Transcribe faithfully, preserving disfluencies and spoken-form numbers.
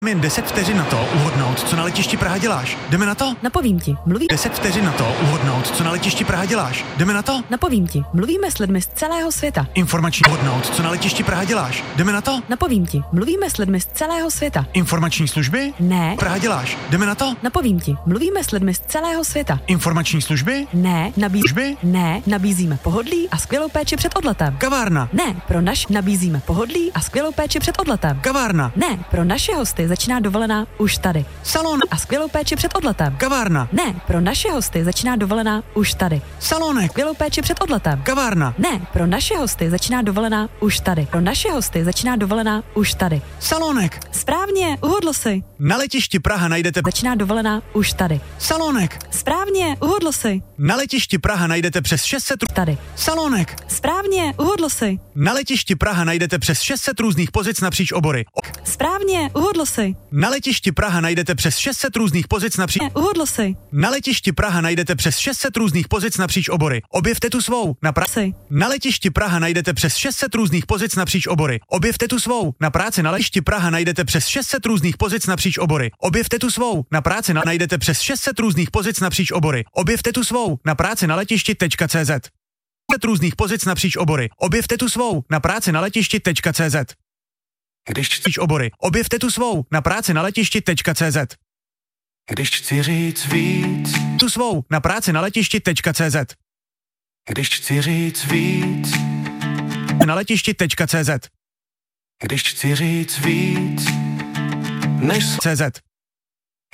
Jen deset vteřin na to uhodnout, co na letišti Praha děláš. Jdeme na to? Napovím ti. Mluví deset vteřin na to uhodnout, co na letišti Praha děláš. Jdeme na to? Napovím ti. Mluvíme s lidmi z celého světa. Informační uhodnout, co na letišti Praha děláš. Jdeme na to? Napovím ti. Mluvíme s lidmi z celého světa. Informační služby? Ne. Praha děláš. Jdeme na to? Napovím ti. Mluvíme s lidmi z celého světa. Informační služby? Ne. Nabízíme. Služby? Ne. Nabízíme pohodlí a skvělou péči před odletem. Kavárna. Ne. Pro naš nabízíme pohodlí a skvělou péči před odletem. Kavárna. Ne. Pro naše hosty začíná dovolená už tady. Salon. A skvělou péči před odletem. Kavárna. Ne. Pro naše hosty začíná dovolená už tady. Salonek. Skvělou péči před odletem. Kavárna. Ne. Pro naše hosty začíná dovolená už tady. Pro naše hosty začíná dovolená už tady. Salonek. Správně. Uhodl si. Na letišti Praha najdete Začíná dovolená už tady. Salonek. Správně. Uhodl si. Na letišti Praha najdete přes šest set Tady. Salonek. Správně. Uhodl si. Na letišti Praha najdete přes šest set různých pozic napříč obory. O- Správně. Uhodl si. Na letišti Praha najdete přes šest set různých pozic napříč Uhodl si. Na letišti Praha najdete přes šest set různých pozic napříč obory. Objevte tu svou. Na pra- Si. Na letišti Praha najdete přes šest set různých pozic napříč obory. Objevte tu svou. Na práci na letišti Praha najdete přes šest set různých pozic napříč obory. Objevte tu svou. Na práci na najdete přes šest set různých pozic napříč obory. Objevte tu svou. Na práci na letišti.cz. Set různých pozic napříč obory. Objevte tu svou. Na práci na letišti.cz. Když chci, Napříč obory. Objevte tu svou. Na práci na letišti.cz. když chci říct víc, Tu svou. Na práci na letišti.cz. když chci říct víc, Na letišti.cz. když chci říct víc, než CZ.